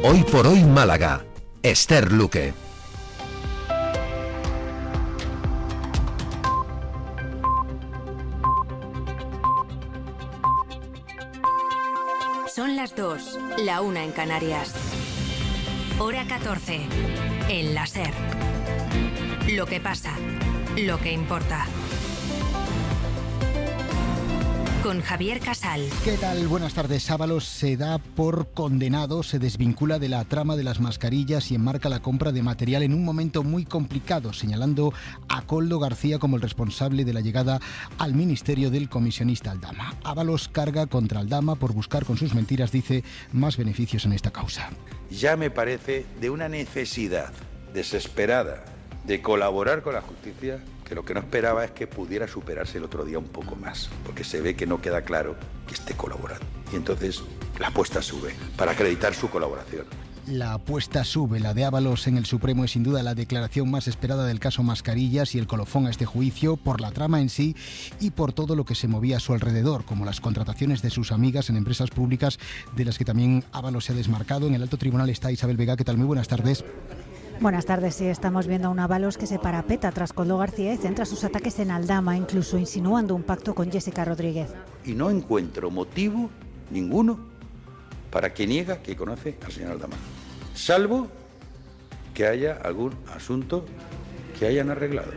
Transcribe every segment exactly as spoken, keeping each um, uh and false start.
Hoy por hoy Málaga. Esther Luque. Son las dos, la una en Canarias. Hora catorce, en la SER. Lo que pasa, lo que importa. Con Javier Casal. ¿Qué tal? Buenas tardes. Ábalos se da por condenado, se desvincula de la trama de las mascarillas y enmarca la compra de material en un momento muy complicado, señalando a Koldo García como el responsable de la llegada al ministerio del comisionista Aldama. Ábalos carga contra Aldama por buscar con sus mentiras, dice, más beneficios en esta causa. Ya me parece de una necesidad desesperada de colaborar con la justicia, que lo que no esperaba es que pudiera superarse el otro día un poco más, porque se ve que no queda claro que esté colaborando. Y entonces la apuesta sube para acreditar su colaboración. La apuesta sube. La de Ábalos en el Supremo es sin duda la declaración más esperada del caso Mascarillas y el colofón a este juicio por la trama en sí y por todo lo que se movía a su alrededor, como las contrataciones de sus amigas en empresas públicas, de las que también Ábalos se ha desmarcado. En el alto tribunal está Isabel Vega. ¿Qué tal? Muy buenas tardes. Buenas tardes, sí, estamos viendo a un Ábalos que se parapeta tras Koldo García y centra sus ataques en Aldama, incluso insinuando un pacto con Jessica Rodríguez. Y no encuentro motivo ninguno para que niega que conoce al señor Aldama, salvo que haya algún asunto que hayan arreglado.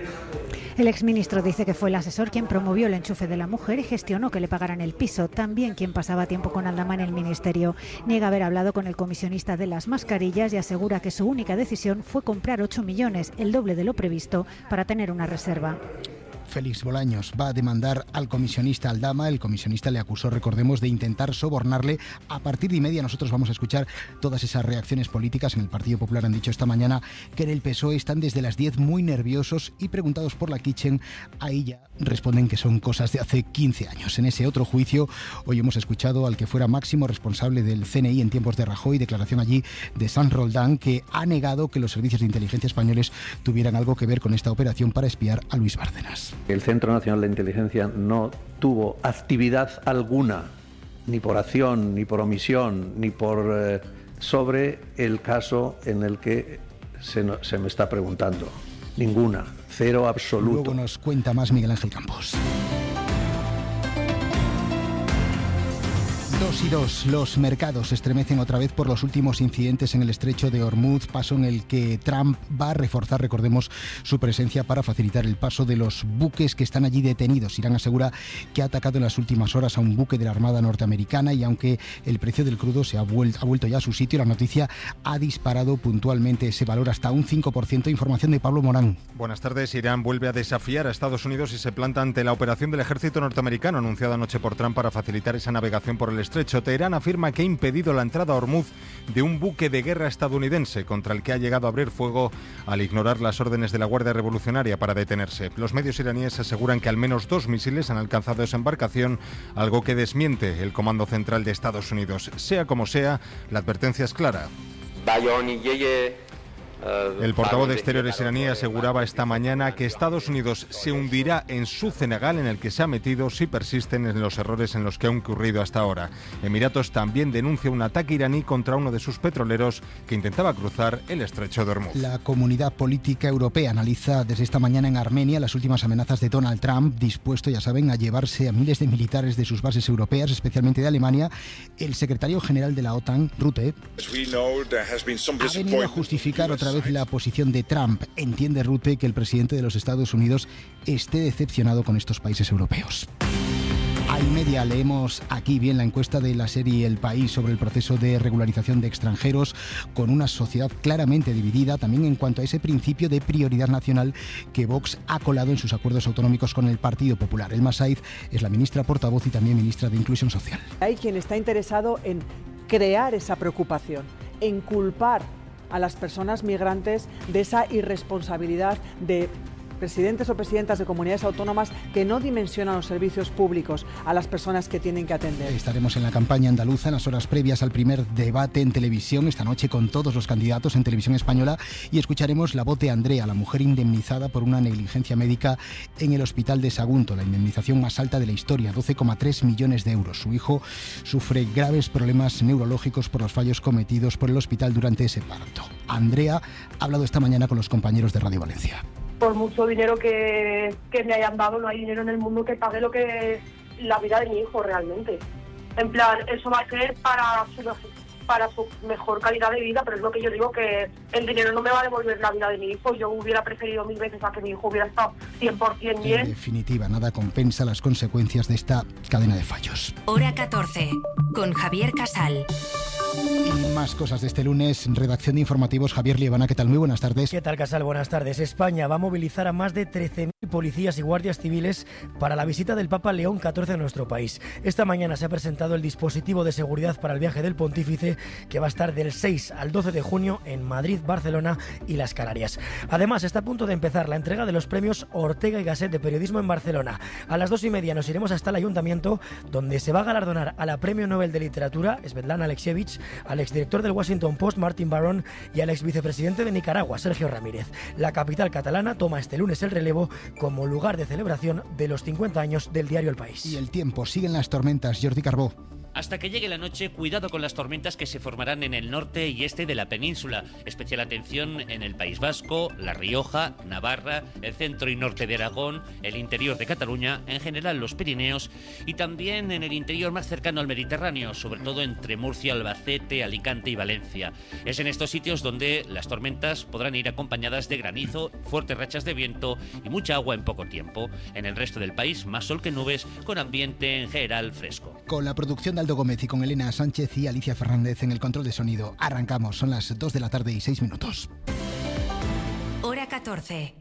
El exministro dice que fue el asesor quien promovió el enchufe de la mujer y gestionó que le pagaran el piso, también quien pasaba tiempo con Aldama en el ministerio. Niega haber hablado con el comisionista de las mascarillas y asegura que su única decisión fue comprar ocho millones, el doble de lo previsto, para tener una reserva. Félix Bolaños va a demandar al comisionista Aldama. El comisionista le acusó, recordemos, de intentar sobornarle. A partir de y media nosotros vamos a escuchar todas esas reacciones políticas. En el Partido Popular han dicho esta mañana que en el P S O E están desde las diez muy nerviosos y preguntados por la Kitchen, ahí ya responden que son cosas de hace quince años. En ese otro juicio, hoy hemos escuchado al que fuera máximo responsable del C N I en tiempos de Rajoy, declaración allí de Sanz Roldán, que ha negado que los servicios de inteligencia españoles tuvieran algo que ver con esta operación para espiar a Luis Bárcenas. El Centro Nacional de Inteligencia no tuvo actividad alguna, ni por acción, ni por omisión, ni por eh, sobre el caso en el que se, no, se me está preguntando. Ninguna, cero absoluto. Luego nos cuenta más Miguel Ángel Campos. Dos y dos, los mercados se estremecen otra vez por los últimos incidentes en el estrecho de Hormuz, paso en el que Trump va a reforzar, recordemos, su presencia para facilitar el paso de los buques que están allí detenidos. Irán asegura que ha atacado en las últimas horas a un buque de la Armada norteamericana y aunque el precio del crudo se ha vuelto, ha vuelto ya a su sitio, la noticia ha disparado puntualmente ese valor hasta un cinco por ciento. Información de Pablo Morán. Buenas tardes. Irán vuelve a desafiar a Estados Unidos y se planta ante la operación del ejército norteamericano anunciada anoche por Trump para facilitar esa navegación por el estrecho. Teherán afirma que ha impedido la entrada a Hormuz de un buque de guerra estadounidense contra el que ha llegado a abrir fuego al ignorar las órdenes de la Guardia Revolucionaria para detenerse. Los medios iraníes aseguran que al menos dos misiles han alcanzado esa embarcación, algo que desmiente el Comando Central de Estados Unidos. Sea como sea, la advertencia es clara. El portavoz de Exteriores iraní aseguraba esta mañana que Estados Unidos se hundirá en su cenagal en el que se ha metido si persisten en los errores en los que ha incurrido hasta ahora. Emiratos también denuncia un ataque iraní contra uno de sus petroleros que intentaba cruzar el estrecho de Hormuz. La Comunidad Política Europea analiza desde esta mañana en Armenia las últimas amenazas de Donald Trump, dispuesto, ya saben, a llevarse a miles de militares de sus bases europeas, especialmente de Alemania. El secretario general de la OTAN, Rutte, ha venido a justificar otra vez la posición de Trump. Entiende Rutte que el presidente de los Estados Unidos esté decepcionado con estos países europeos. A y media leemos aquí bien la encuesta de la serie El País sobre el proceso de regularización de extranjeros, con una sociedad claramente dividida también en cuanto a ese principio de prioridad nacional que Vox ha colado en sus acuerdos autonómicos con el Partido Popular. Elma Saiz es la ministra portavoz y también ministra de Inclusión Social. Hay quien está interesado en crear esa preocupación, en culpar a las personas migrantes de esa irresponsabilidad de presidentes o presidentas de comunidades autónomas que no dimensionan los servicios públicos a las personas que tienen que atender. Estaremos en la campaña andaluza en las horas previas al primer debate en televisión esta noche con todos los candidatos en televisión española y escucharemos la voz de Andrea, la mujer indemnizada por una negligencia médica en el hospital de Sagunto, la indemnización más alta de la historia, doce coma tres millones de euros. Su hijo sufre graves problemas neurológicos por los fallos cometidos por el hospital durante ese parto. Andrea ha hablado esta mañana con los compañeros de Radio Valencia. Por mucho dinero que, que me hayan dado, no hay dinero en el mundo que pague lo que la vida de mi hijo realmente. En plan, eso va a ser para su, para su mejor calidad de vida, pero es lo que yo digo, que el dinero no me va a devolver la vida de mi hijo. Yo hubiera preferido mil veces a que mi hijo hubiera estado cien por ciento bien. En definitiva, nada compensa las consecuencias de esta cadena de fallos. Hora catorce, con Javier Casal. Y más cosas de este lunes, redacción de informativos, Javier Liebana, ¿qué tal? Muy buenas tardes. ¿Qué tal, Casal? Buenas tardes. España va a movilizar a más de trece mil policías y guardias civiles para la visita del Papa León catorce a nuestro país. Esta mañana se ha presentado el dispositivo de seguridad para el viaje del pontífice, que va a estar del seis al doce de junio en Madrid, Barcelona y las Canarias. Además, está a punto de empezar la entrega de los premios Ortega y Gasset de periodismo en Barcelona. A las dos y media nos iremos hasta el ayuntamiento, donde se va a galardonar a la Premio Nobel de Literatura, Svetlana Alexievich, al exdirector del Washington Post, Martin Barron, y al exvicepresidente de Nicaragua, Sergio Ramírez. La capital catalana toma este lunes el relevo como lugar de celebración de los cincuenta años del diario El País. Y el tiempo, siguen las tormentas. Jordi Carbó. Hasta que llegue la noche, cuidado con las tormentas que se formarán en el norte y este de la península. Especial atención en el País Vasco, La Rioja, Navarra, el centro y norte de Aragón, el interior de Cataluña, en general los Pirineos y también en el interior más cercano al Mediterráneo, sobre todo entre Murcia, Albacete, Alicante y Valencia. Es en estos sitios donde las tormentas podrán ir acompañadas de granizo, fuertes rachas de viento y mucha agua en poco tiempo. En el resto del país, más sol que nubes, con ambiente en general fresco. Con la producción de Aldo Gómez y con Elena Sánchez y Alicia Fernández en el control de sonido. Arrancamos, son las dos de la tarde y seis minutos. Hora catorce.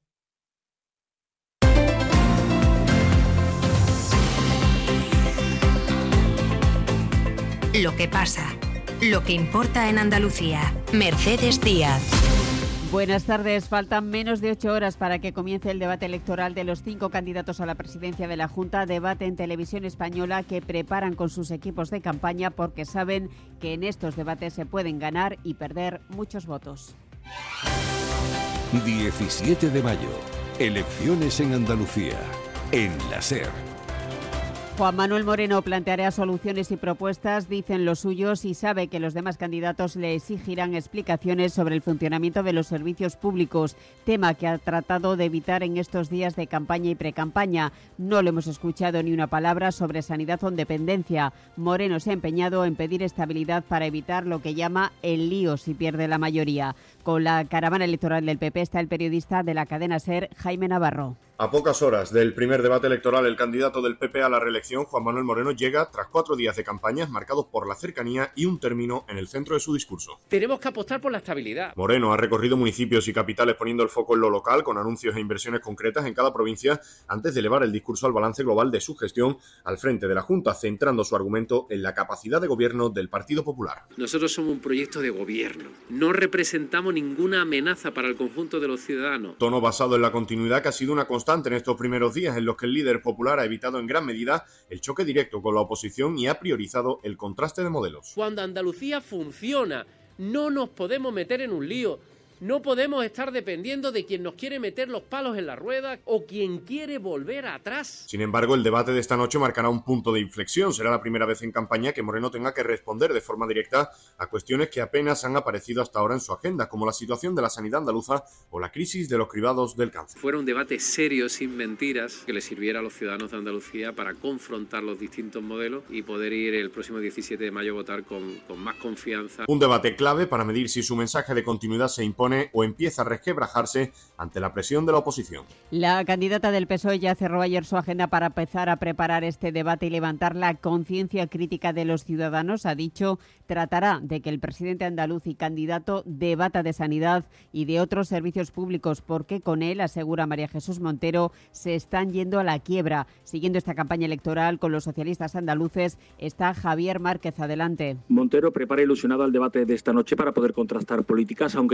Lo que pasa, lo que importa en Andalucía. Mercedes Díaz. Buenas tardes. Faltan menos de ocho horas para que comience el debate electoral de los cinco candidatos a la presidencia de la Junta. Debate en Televisión Española que preparan con sus equipos de campaña porque saben que en estos debates se pueden ganar y perder muchos votos. diecisiete de mayo. Elecciones en Andalucía. En la SER. Juan Manuel Moreno planteará soluciones y propuestas, dicen los suyos, y sabe que los demás candidatos le exigirán explicaciones sobre el funcionamiento de los servicios públicos, tema que ha tratado de evitar en estos días de campaña y precampaña. No le hemos escuchado ni una palabra sobre sanidad o dependencia. Moreno se ha empeñado en pedir estabilidad para evitar lo que llama el lío si pierde la mayoría. Con la caravana electoral del P P está el periodista de la cadena SER, Jaime Navarro. A pocas horas del primer debate electoral, el candidato del P P a la reelección, Juan Manuel Moreno, llega tras cuatro días de campañas marcados por la cercanía y un término en el centro de su discurso. Tenemos que apostar por la estabilidad. Moreno ha recorrido municipios y capitales poniendo el foco en lo local, con anuncios e inversiones concretas en cada provincia, antes de elevar el discurso al balance global de su gestión al frente de la Junta, centrando su argumento en la capacidad de gobierno del Partido Popular. Nosotros somos un proyecto de gobierno. No representamos ninguna amenaza para el conjunto de los ciudadanos. Tono basado en la continuidad que ha sido una constante en estos primeros días, en los que el líder popular ha evitado en gran medida el choque directo con la oposición y ha priorizado el contraste de modelos. Cuando Andalucía funciona, no nos podemos meter en un lío. No podemos estar dependiendo de quien nos quiere meter los palos en la rueda o quien quiere volver atrás. Sin embargo, el debate de esta noche marcará un punto de inflexión. Será la primera vez en campaña que Moreno tenga que responder de forma directa a cuestiones que apenas han aparecido hasta ahora en su agenda, como la situación de la sanidad andaluza o la crisis de los cribados del cáncer. Fuera un debate serio, sin mentiras, que le sirviera a los ciudadanos de Andalucía para confrontar los distintos modelos y poder ir el próximo diecisiete de mayo a votar con, con más confianza. Un debate clave para medir si su mensaje de continuidad se impone o empieza a resquebrajarse ante la presión de la oposición. La candidata del P S O E ya cerró ayer su agenda para empezar a preparar este debate y levantar la conciencia crítica de los ciudadanos. Ha dicho, tratará de que el presidente andaluz y candidato debata de sanidad y de otros servicios públicos, porque con él, asegura María Jesús Montero, se están yendo a la quiebra. Siguiendo esta campaña electoral con los socialistas andaluces está Javier Márquez. Adelante. Montero prepara ilusionado al debate de esta noche para poder contrastar políticas, aunque consciente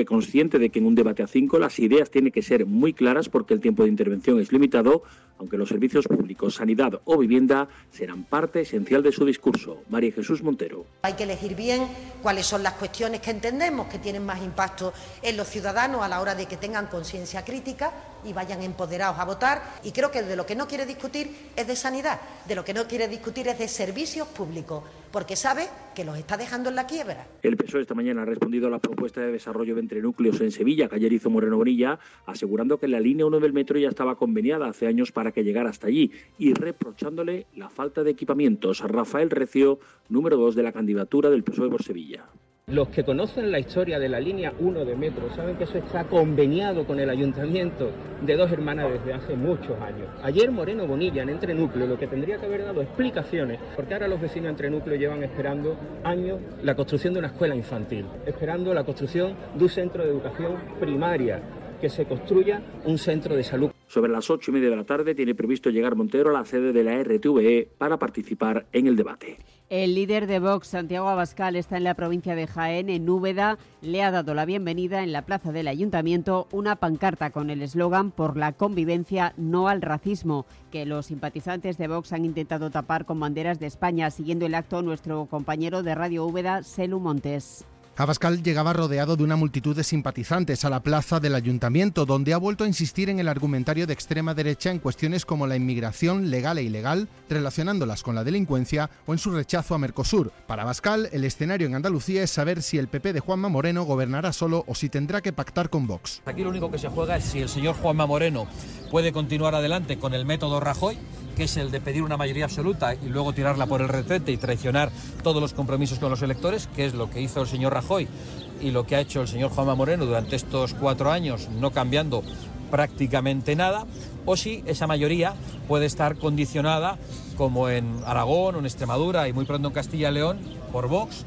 consciente de que en un debate a cinco las ideas tienen que ser muy claras porque el tiempo de intervención es limitado, aunque los servicios públicos, sanidad o vivienda serán parte esencial de su discurso. María Jesús Montero. Hay que elegir bien cuáles son las cuestiones que entendemos que tienen más impacto en los ciudadanos a la hora de que tengan conciencia crítica y vayan empoderados a votar. Y creo que de lo que no quiere discutir es de sanidad, de lo que no quiere discutir es de servicios públicos, porque sabe que los está dejando en la quiebra. El P S O E esta mañana ha respondido a la propuesta de desarrollo de entre núcleos en Sevilla, que ayer hizo Moreno Bonilla, asegurando que la línea uno del metro ya estaba conveniada hace años para que llegara hasta allí y reprochándole la falta de equipamientos. Rafael Recio, número dos de la candidatura del P S O E por Sevilla. Los que conocen la historia de la línea uno de metro saben que eso está conveniado con el Ayuntamiento de Dos Hermanas desde hace muchos años. Ayer Moreno Bonilla en Entrenúcleo lo que tendría que haber dado explicaciones, porque ahora los vecinos de Entrenúcleo llevan esperando años la construcción de una escuela infantil, esperando la construcción de un centro de educación primaria, que se construya un centro de salud. Sobre las ocho y media de la tarde tiene previsto llegar Montero a la sede de la R T V E para participar en el debate. El líder de Vox, Santiago Abascal, está en la provincia de Jaén, en Úbeda. Le ha dado la bienvenida en la plaza del Ayuntamiento una pancarta con el eslogan "Por la convivencia, no al racismo", que los simpatizantes de Vox han intentado tapar con banderas de España. Siguiendo el acto, nuestro compañero de Radio Úbeda, Selu Montes. Abascal llegaba rodeado de una multitud de simpatizantes a la plaza del Ayuntamiento, donde ha vuelto a insistir en el argumentario de extrema derecha en cuestiones como la inmigración legal e ilegal, relacionándolas con la delincuencia o en su rechazo a Mercosur. Para Abascal, el escenario en Andalucía es saber si el P P de Juanma Moreno gobernará solo o si tendrá que pactar con Vox. Aquí lo único que se juega es si el señor Juanma Moreno puede continuar adelante con el método Rajoy, que es el de pedir una mayoría absoluta y luego tirarla por el retrete y traicionar todos los compromisos con los electores, que es lo que hizo el señor Rajoy y lo que ha hecho el señor Juanma Moreno durante estos cuatro años, no cambiando prácticamente nada, o si esa mayoría puede estar condicionada, como en Aragón o en Extremadura y muy pronto en Castilla y León, por Vox.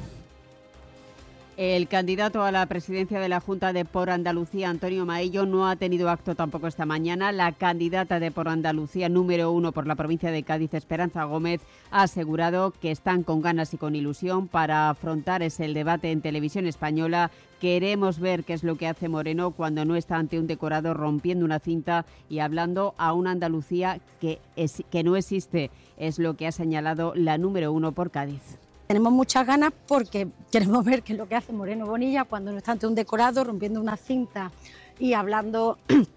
El candidato a la presidencia de la Junta de Por Andalucía, Antonio Maillo, no ha tenido acto tampoco esta mañana. La candidata de Por Andalucía, número uno por la provincia de Cádiz, Esperanza Gómez, ha asegurado que están con ganas y con ilusión para afrontar ese el debate en Televisión Española. Queremos ver qué es lo que hace Moreno cuando no está ante un decorado rompiendo una cinta y hablando a una Andalucía que, es, que no existe, es lo que ha señalado la número uno por Cádiz. Tenemos muchas ganas porque queremos ver qué es lo que hace Moreno Bonilla cuando no está ante un decorado, rompiendo una cinta y hablando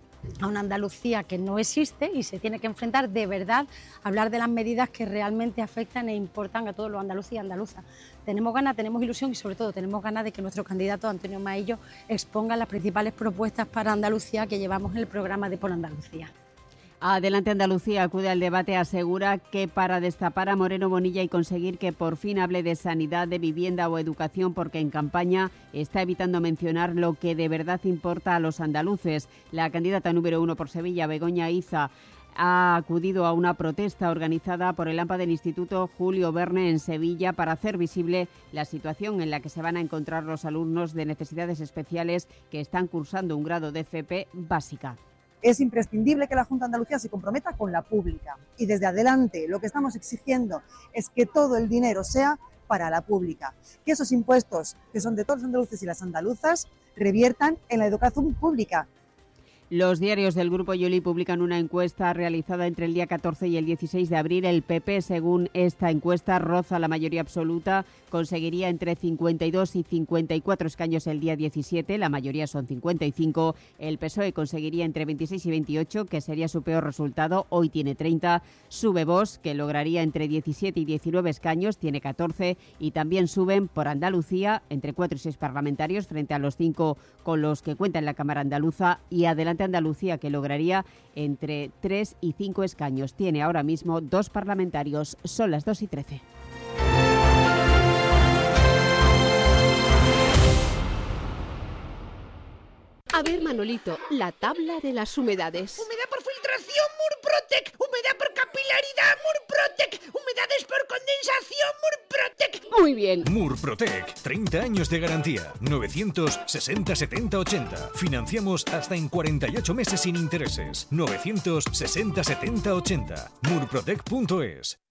a una Andalucía que no existe y se tiene que enfrentar de verdad a hablar de las medidas que realmente afectan e importan a todos los andaluces y andaluzas. Tenemos ganas, tenemos ilusión y sobre todo tenemos ganas de que nuestro candidato Antonio Maillo exponga las principales propuestas para Andalucía que llevamos en el programa de Por Andalucía. Adelante Andalucía acude al debate, asegura que para destapar a Moreno Bonilla y conseguir que por fin hable de sanidad, de vivienda o educación, porque en campaña está evitando mencionar lo que de verdad importa a los andaluces. La candidata número uno por Sevilla, Begoña Iza, ha acudido a una protesta organizada por el AMPA del Instituto Julio Verne en Sevilla para hacer visible la situación en la que se van a encontrar los alumnos de necesidades especiales que están cursando un grado de F P básica. Es imprescindible que la Junta de Andalucía se comprometa con la pública y desde adelante lo que estamos exigiendo es que todo el dinero sea para la pública, que esos impuestos que son de todos los andaluces y las andaluzas reviertan en la educación pública. Los diarios del Grupo Yoli publican una encuesta realizada entre el día catorce y el dieciséis de abril. El P P, según esta encuesta, roza la mayoría absoluta, conseguiría entre cincuenta y dos y cincuenta y cuatro escaños el día diecisiete, la mayoría son cincuenta y cinco. El P S O E conseguiría entre veintiséis y veintiocho, que sería su peor resultado, hoy tiene treinta. Sube Vox, que lograría entre diecisiete y diecinueve escaños, tiene catorce. Y también suben Por Andalucía, entre cuatro y seis parlamentarios, frente a los cinco con los que cuenta en la Cámara Andaluza. Y Adelante Andalucía, que lograría entre tres y cinco escaños. Tiene ahora mismo dos parlamentarios, son las dos y trece. A ver, Manolito, la tabla de las humedades. Humedad por filtración, Murprotec. Humedad por capilaridad, Murprotec. Humedades por condensación, Murprotec. Muy bien. Murprotec, treinta años de garantía. novecientos sesenta setenta ochenta. Financiamos hasta en cuarenta y ocho meses sin intereses. novecientos sesenta setenta ochenta. murprotec punto es.